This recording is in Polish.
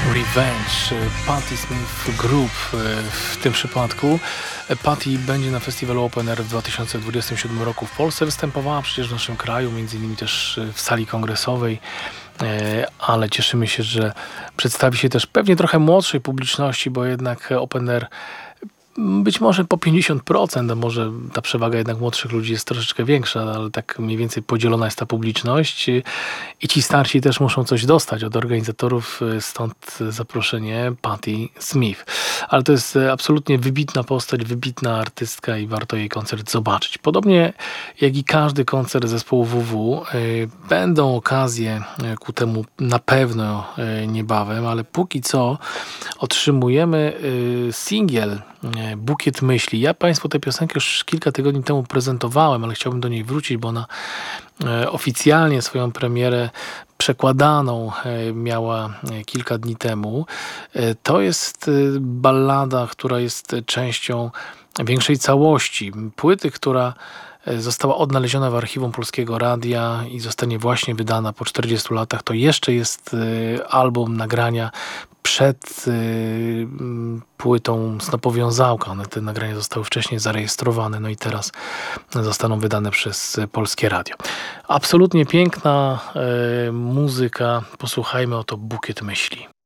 Revenge, Patti Smith Group w tym przypadku. Patti będzie na festiwalu Open Air w 2027 roku w Polsce. Występowała przecież w naszym kraju, między innymi też w sali kongresowej, ale cieszymy się, że przedstawi się też pewnie trochę młodszej publiczności, bo jednak Open Air być może po 50%, a może ta przewaga jednak młodszych ludzi jest troszeczkę większa, ale tak mniej więcej podzielona jest ta publiczność i ci starsi też muszą coś dostać od organizatorów, stąd zaproszenie Patti Smith. Ale to jest absolutnie wybitna postać, wybitna artystka i warto jej koncert zobaczyć. Podobnie jak i każdy koncert zespołu WW, będą okazje ku temu na pewno niebawem, ale póki co otrzymujemy singiel Bukiet Myśli. Ja Państwu tę piosenkę już kilka tygodni temu prezentowałem, ale chciałbym do niej wrócić, bo ona oficjalnie swoją premierę przekładaną miała kilka dni temu. To jest ballada, która jest częścią większej całości. Płyty, która została odnaleziona w archiwum Polskiego Radia i zostanie właśnie wydana po 40 latach. To jeszcze jest album, nagrania przed płytą Snopowiązałka. Te nagrania zostały wcześniej zarejestrowane, no i teraz zostaną wydane przez Polskie Radio. Absolutnie piękna muzyka. Posłuchajmy oto Bukiet Myśli.